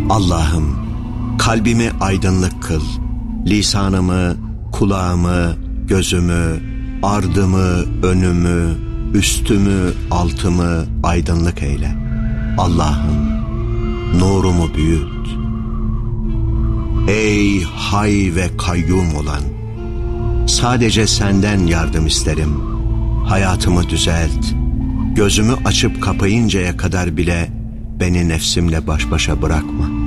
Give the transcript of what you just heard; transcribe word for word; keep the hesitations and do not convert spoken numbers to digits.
Allah'ım, kalbimi aydınlık kıl, lisanımı, kulağımı, gözümü, ardımı, önümü, üstümü, altımı aydınlık eyle. Allah'ım, nurumu büyüt. Ey hay ve kayyum olan, sadece senden yardım isterim. Hayatımı düzelt. Gözümü açıp kapayıncaya kadar bile beni nefsimle baş başa bırakma.